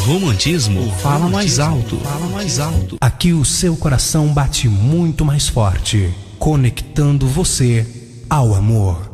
romantismo fala mais alto. Aqui o seu coração bate muito mais forte, conectando você ao amor.